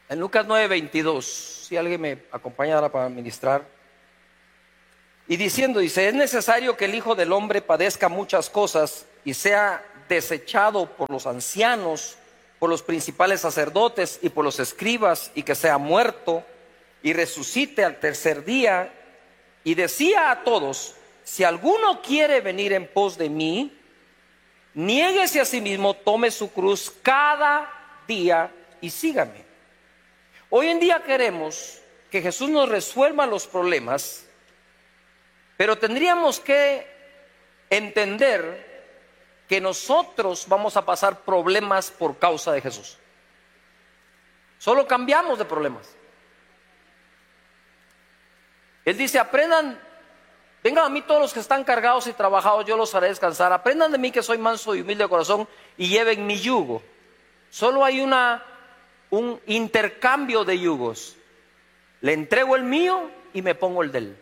En Lucas 9:22, si alguien me acompañara para ministrar. Y diciendo, dice, es necesario que el Hijo del Hombre padezca muchas cosas y sea desechado por los ancianos, por los principales sacerdotes y por los escribas, y que sea muerto y resucite al tercer día. Y decía a todos, si alguno quiere venir en pos de mí, niéguese a sí mismo, tome su cruz cada día y sígame. Hoy en día queremos que Jesús nos resuelva los problemas, pero tendríamos que entender que nosotros vamos a pasar problemas por causa de Jesús. Solo cambiamos de problemas. Él dice, aprendan, vengan a mí todos los que están cargados y trabajados, yo los haré descansar. Aprendan de mí que soy manso y humilde de corazón y lleven mi yugo. Solo hay un intercambio de yugos. Le entrego el mío y me pongo el de él.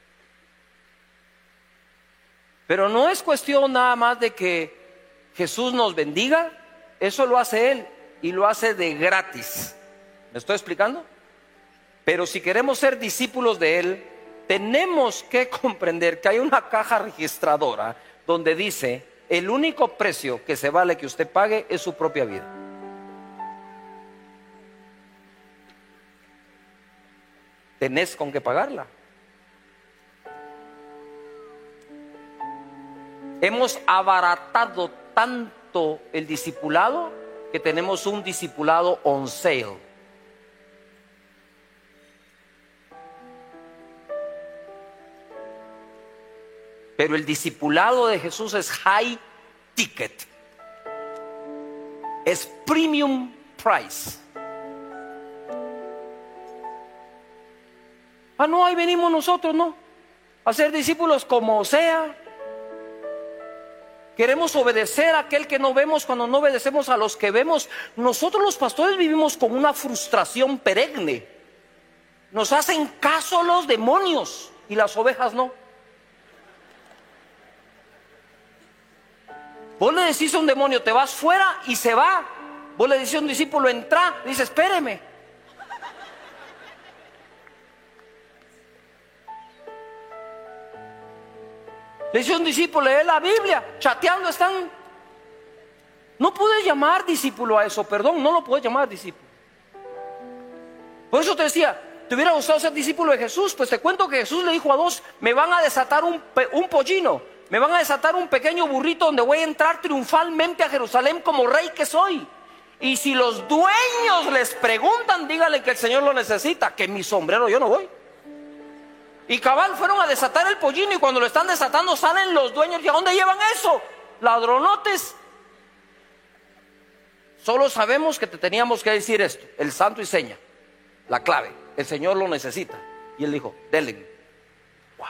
Pero no es cuestión nada más de que Jesús nos bendiga. Eso lo hace Él y lo hace de gratis. ¿Me estoy explicando? Pero si queremos ser discípulos de Él, tenemos que comprender que hay una caja registradora donde dice, el único precio que se vale que usted pague es su propia vida. Tenés con qué pagarla. Hemos abaratado tanto el discipulado que tenemos un discipulado on sale. Pero el discipulado de Jesús es high ticket, es premium price. No, ahí venimos nosotros, ¿no? A ser discípulos como sea. Queremos obedecer a aquel que no vemos cuando no obedecemos a los que vemos. Nosotros los pastores vivimos con una frustración perenne. Nos hacen caso los demonios y las ovejas no. Vos le decís a un demonio, te vas fuera y se va. Vos le decís a un discípulo, entra, dice, espéreme. Le dice a un discípulo, lee la Biblia, chateando están. No puedes llamar discípulo a eso, perdón, no lo puedes llamar discípulo. Por eso te decía, ¿te hubiera gustado ser discípulo de Jesús? Pues te cuento que Jesús le dijo a dos, me van a desatar un pollino, me van a desatar un pequeño burrito donde voy a entrar triunfalmente a Jerusalén como rey que soy. Y si los dueños les preguntan, díganle que el Señor lo necesita, que mi sombrero yo no voy. Y cabal fueron a desatar el pollino y cuando lo están desatando salen los dueños. ¿Y a dónde llevan eso? Ladronotes. Solo sabemos que te teníamos que decir esto, el santo y seña, la clave, el Señor lo necesita. Y él dijo, denle. Wow.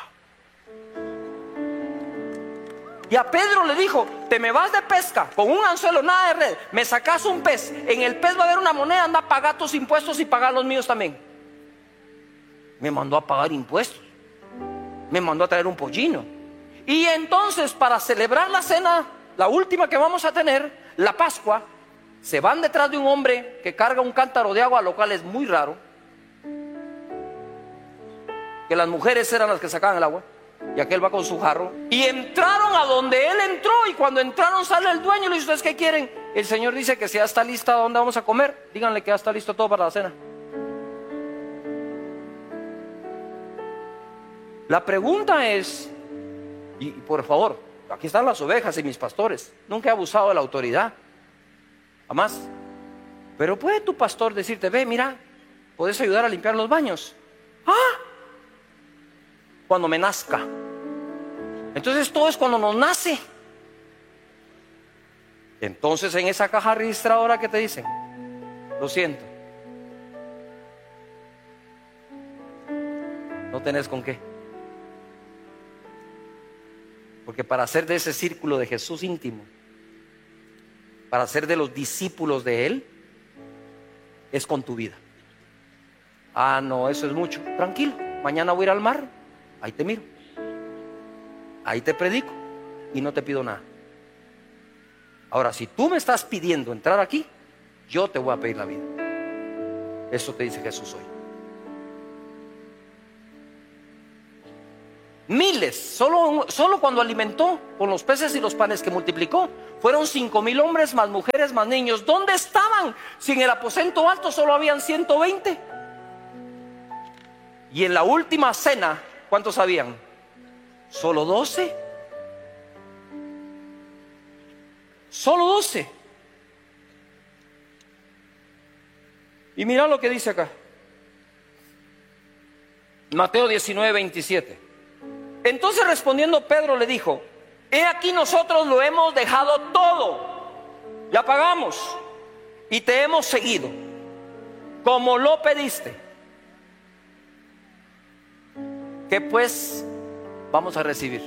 Y a Pedro le dijo, te me vas de pesca con un anzuelo, nada de red, me sacas un pez, en el pez va a haber una moneda, anda a pagar tus impuestos y pagar los míos también. Me mandó a pagar impuestos, me mandó a traer un pollino. Y entonces para celebrar la cena, la última que vamos a tener, la Pascua, se van detrás de un hombre que carga un cántaro de agua, lo cual es muy raro, que las mujeres eran las que sacaban el agua y aquel va con su jarro. Y entraron a donde él entró, y cuando entraron sale el dueño y le dice, ¿ustedes qué quieren? El Señor dice que si ya está lista dónde vamos a comer, díganle que ya está listo todo para la cena. La pregunta es, y por favor, aquí están las ovejas y mis pastores, nunca he abusado de la autoridad, jamás. Pero puede tu pastor decirte, ve, mira, ¿puedes ayudar a limpiar los baños? Cuando me nazca. Entonces todo es cuando nos nace. Entonces en esa caja registradora que te dicen, lo siento, no tenés con qué. Porque para ser de ese círculo de Jesús íntimo, para ser de los discípulos de Él, es con tu vida. No, eso es mucho. Tranquilo, mañana voy a ir al mar, ahí te miro, ahí te predico y no te pido nada. Ahora, si tú me estás pidiendo entrar aquí, yo te voy a pedir la vida. Eso te dice Jesús hoy. Miles, solo cuando alimentó con los peces y los panes que multiplicó, fueron 5,000 hombres, más mujeres, más niños. ¿Dónde estaban? Si en el aposento alto solo habían 120. Y en la última cena, ¿cuántos habían? Solo 12. Solo 12. Y mira lo que dice acá. Mateo 19:27. Entonces respondiendo Pedro le dijo: he aquí nosotros lo hemos dejado todo, ya pagamos y te hemos seguido como lo pediste. ¿Qué pues vamos a recibir?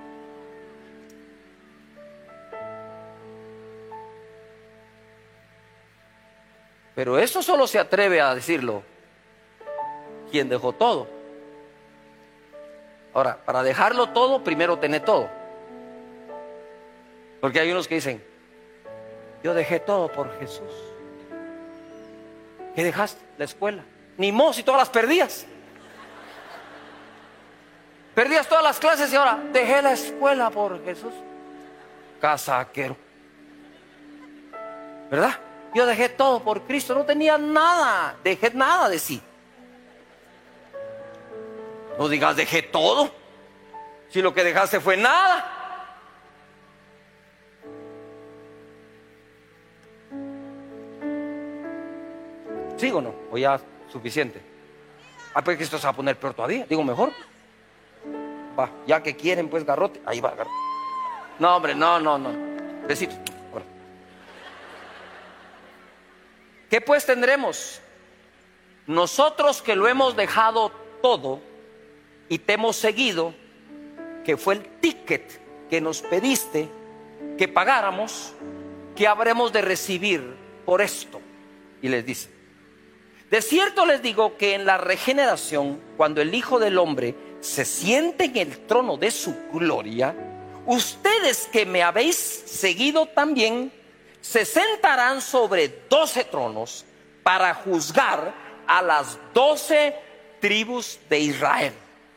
Pero eso solo se atreve a decirlo quien dejó todo. Ahora, para dejarlo todo, primero tener todo. Porque hay unos que dicen: yo dejé todo por Jesús. ¿Qué dejaste? La escuela. Ni modo, si todas las perdías. Perdías todas las clases y ahora dejé la escuela por Jesús. Casaquero, ¿verdad? Yo dejé todo por Cristo, no tenía nada, dejé nada de sí. No digas dejé todo, si lo que dejaste fue nada. ¿Sigo o no? ¿O ya suficiente? Ah, pues que esto se va a poner peor todavía. Digo, mejor. Va, ya que quieren, pues garrote. Ahí va, garrote. No, hombre, no. Besitos. Ahora. ¿Qué pues tendremos? Nosotros que lo hemos dejado todo y te hemos seguido, que fue el ticket que nos pediste que pagáramos, ¿qué habremos de recibir por esto? Y les dice: de cierto les digo que en la regeneración, cuando el Hijo del Hombre se siente en el trono de su gloria, ustedes que me habéis seguido también se sentarán sobre 12 tronos para juzgar a las 12 tribus de Israel.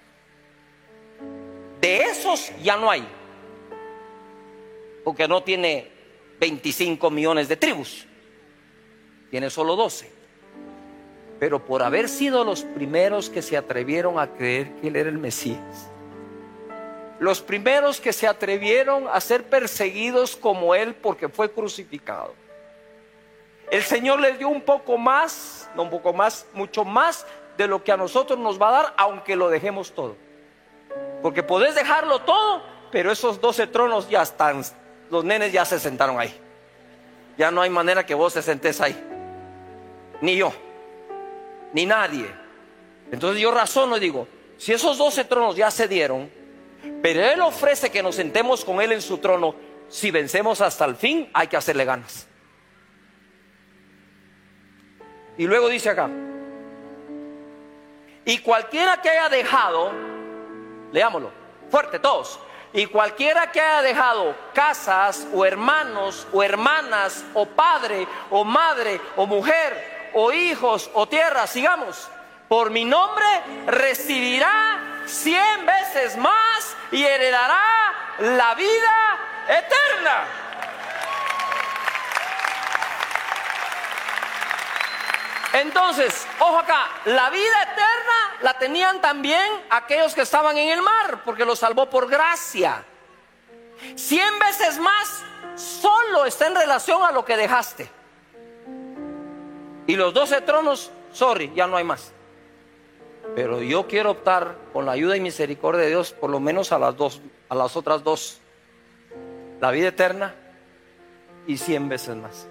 De esos ya no hay, porque no tiene 25 millones de tribus, tiene solo 12. Pero por haber sido los primeros que se atrevieron a creer que Él era el Mesías, los primeros que se atrevieron a ser perseguidos como Él porque fue crucificado, el Señor les dio un poco más, no un poco más, mucho más de lo que a nosotros nos va a dar, aunque lo dejemos todo. Porque podés dejarlo todo, pero esos 12 tronos ya están, los nenes ya se sentaron ahí. Ya no hay manera que vos te sentes ahí. Ni yo, ni nadie. Entonces yo razono y digo: si esos 12 tronos ya se dieron, pero Él ofrece que nos sentemos con Él en su trono, si vencemos hasta el fin, hay que hacerle ganas. Y luego dice acá: y cualquiera que haya dejado, leámoslo fuerte todos, y cualquiera que haya dejado casas o hermanos o hermanas o padre o madre o mujer o hijos o tierra, sigamos, por mi nombre recibirá 100 veces más y heredará la vida eterna. Entonces, ojo acá, la vida eterna la tenían también aquellos que estaban en el mar, porque los salvó por gracia. 100 veces más solo está en relación a lo que dejaste. Y los 12 tronos, sorry, ya no hay más. Pero yo quiero optar, con la ayuda y misericordia de Dios, por lo menos a las otras dos: la vida eterna y 100 veces más.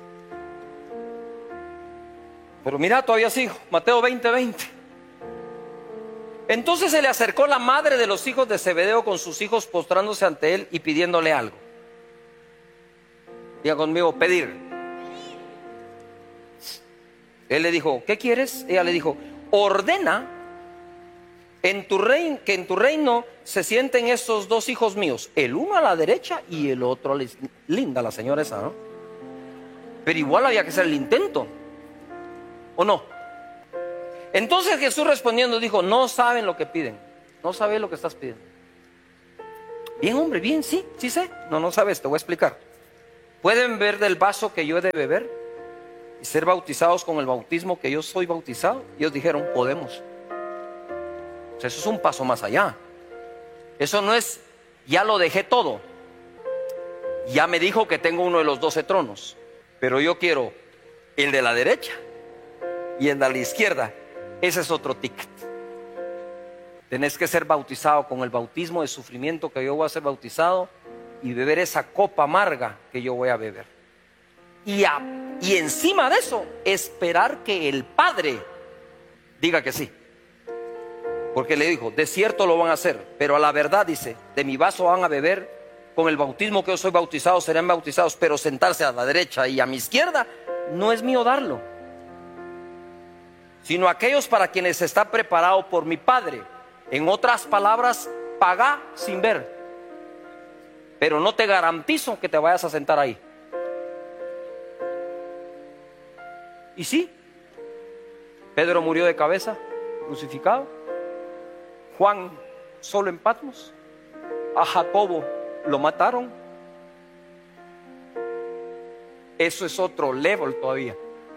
Pero mira, todavía sigo. Mateo 20:20. Entonces se le acercó la madre de los hijos de Zebedeo con sus hijos, postrándose ante él y pidiéndole algo. Diga conmigo: pedir. Él le dijo: ¿qué quieres? Ella le dijo: ordena que en tu reino se sienten estos 2 hijos míos, el uno a la derecha y el otro a la izquierda. Linda la señora esa, ¿no? Pero igual había que hacer el intento, ¿o no? Entonces Jesús respondiendo dijo: no saben lo que piden. No sabes lo que estás pidiendo. Bien, hombre, bien, sí sé. No sabes, te voy a explicar. ¿Pueden beber del vaso que yo he de beber y ser bautizados con el bautismo que yo soy bautizado? Y ellos dijeron: podemos. O sea, eso es un paso más allá. Eso no es, ya lo dejé todo. Ya me dijo que tengo uno de los 12 tronos, pero yo quiero el de la derecha y el de la izquierda. Ese es otro ticket. Tenés que ser bautizado con el bautismo de sufrimiento que yo voy a ser bautizado y beber esa copa amarga que yo voy a beber. Y encima de eso, esperar que el Padre diga que sí. Porque le dijo: de cierto lo van a hacer, pero a la verdad, dice, de mi vaso van a beber, con el bautismo que yo soy bautizado serán bautizados, pero sentarse a la derecha y a mi izquierda no es mío darlo, sino aquellos para quienes está preparado por mi Padre. En otras palabras, paga sin ver, pero no te garantizo que te vayas a sentar ahí. Y sí, Pedro murió de cabeza, crucificado. Juan solo en Patmos. A Jacobo lo mataron. Eso es otro level todavía.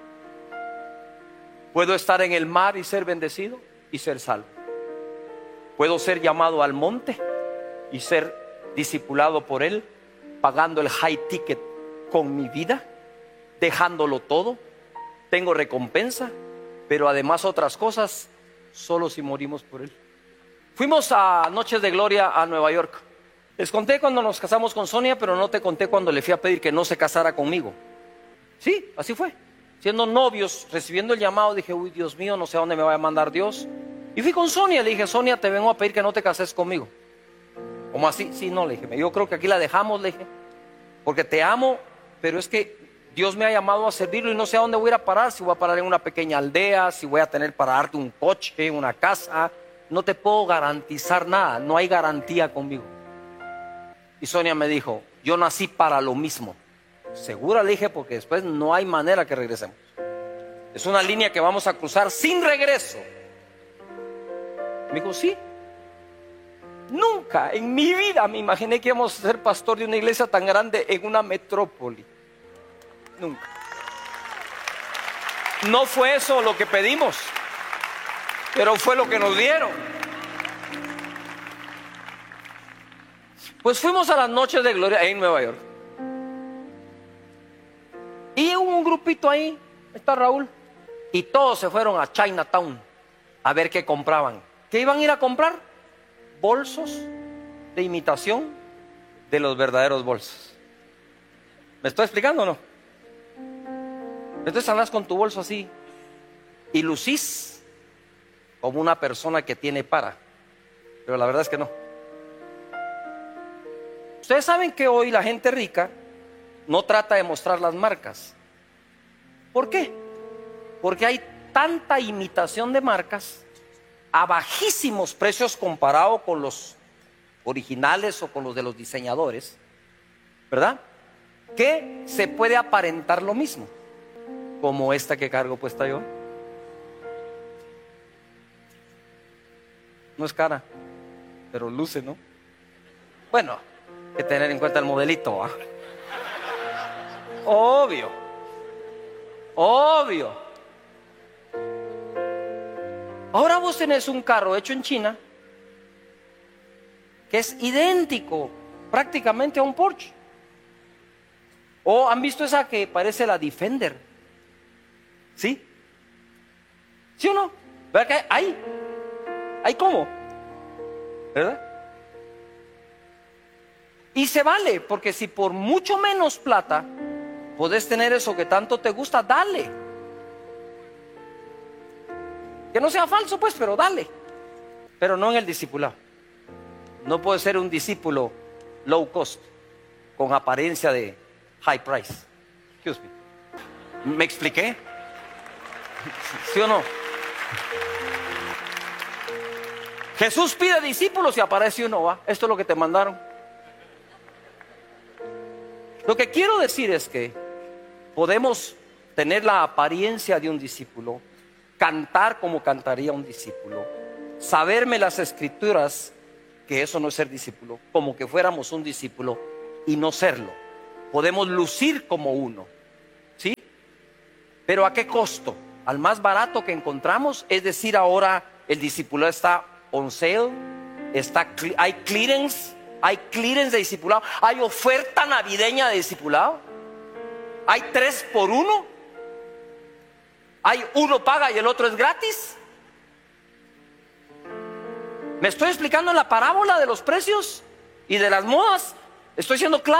Puedo estar en el mar y ser bendecido y ser salvo. Puedo ser llamado al monte y ser discipulado por él, pagando el high ticket con mi vida, dejándolo todo. Tengo recompensa, pero además otras cosas solo si morimos por él. Fuimos a Noches de Gloria a Nueva York. Les conté cuando nos casamos con Sonia, pero no te conté cuando le fui a pedir que no se casara conmigo. Sí, así fue. Siendo novios, recibiendo el llamado, dije: uy, Dios mío, no sé a dónde me va a mandar Dios. Y fui con Sonia, le dije: Sonia, te vengo a pedir que no te cases conmigo. ¿Cómo así? Sí, no, le dije, yo creo que aquí la dejamos, le dije, porque te amo, pero es que Dios me ha llamado a servirlo y no sé a dónde voy a ir a parar. Si voy a parar en una pequeña aldea, si voy a tener para darte un coche, una casa. No te puedo garantizar nada, no hay garantía conmigo. Y Sonia me dijo: yo nací para lo mismo. ¿Segura? Le dije, porque después no hay manera que regresemos. Es una línea que vamos a cruzar sin regreso. Me dijo: sí. Nunca en mi vida me imaginé que íbamos a ser pastor de una iglesia tan grande en una metrópoli. Nunca. No fue eso lo que pedimos, pero fue lo que nos dieron. Pues fuimos a las Noches de Gloria en Nueva York. Y hubo un grupito ahí, está Raúl, y todos se fueron a Chinatown a ver qué compraban. ¿Qué iban a ir a comprar? Bolsos de imitación de los verdaderos bolsos. ¿Me estoy explicando o no? Entonces andas con tu bolso así y lucís como una persona que tiene para, pero la verdad es que no. Ustedes saben que hoy la gente rica no trata de mostrar las marcas. ¿Por qué? Porque hay tanta imitación de marcas a bajísimos precios comparado con los originales o con los de los diseñadores, ¿verdad? Que se puede aparentar lo mismo, como esta que cargo puesta yo. No es cara, pero luce, ¿no? Bueno, hay que tener en cuenta el modelito, ¿eh? Obvio. Ahora vos tenés un carro hecho en China que es idéntico prácticamente a un Porsche. ¿O han visto esa que parece la Defender? ¿Sí? ¿Sí o no? ¿Verdad que hay cómo? ¿Verdad? Y se vale, porque si por mucho menos plata podés tener eso que tanto te gusta, dale. Que no sea falso, pues, pero dale. Pero no en el discipulado. No puede ser un discípulo low cost, con apariencia de high price. Excuse me. ¿Me expliqué? ¿Sí o no? Jesús pide discípulos y aparece uno, ¿va? Esto es lo que te mandaron. Lo que quiero decir es que podemos tener la apariencia de un discípulo, cantar como cantaría un discípulo, saberme las escrituras, que eso no es ser discípulo, como que fuéramos un discípulo y no serlo. Podemos lucir como uno, ¿sí? Pero ¿a qué costo? Al más barato que encontramos, es decir, ahora el discipulado está on sale, hay clearance de discipulado, hay oferta navideña de discipulado, hay 3 por 1, hay uno paga y el otro es gratis. ¿Me estoy explicando en la parábola de los precios y de las modas? ¿Estoy siendo claro?